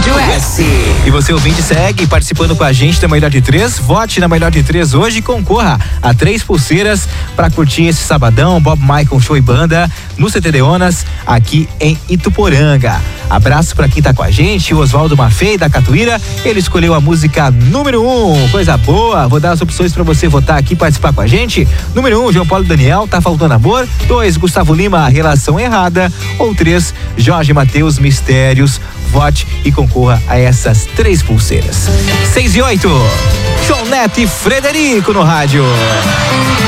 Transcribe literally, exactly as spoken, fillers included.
Rádio S. E você ouvinte segue participando com a gente da Melhor de Três. Vote na Melhor de Três hoje e concorra a três pulseiras para curtir esse sabadão, Bob Michael Show e Banda, no C T Deonas, aqui em Ituporanga. Abraço para quem tá com a gente, o Oswaldo Maffei, da Catuíra. Ele escolheu a música número um, coisa boa. Vou dar as opções para você votar aqui e participar com a gente. Número um, João Paulo Daniel, Tá Faltando Amor. Dois, Gustavo Lima, Relação Errada. Ou três, Jorge Mateus, Mistérios. Vote e concorra a essas três pulseiras. Seis e oito, João Neto e Frederico no rádio.